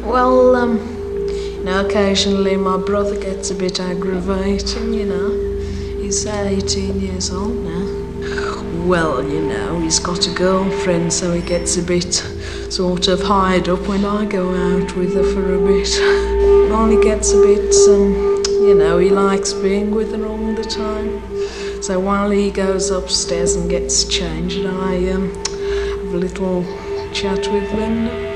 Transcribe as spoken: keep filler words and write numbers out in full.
Well, um, you know, occasionally my brother gets a bit aggravating, you know. He's eighteen years old now. Well, you know, he's got a girlfriend, so he gets a bit sort of hired up when I go out with her for a bit. Well, he gets a bit, um, you know, he likes being with her all the time. So while he goes upstairs and gets changed, I um, have a little chat with Linda.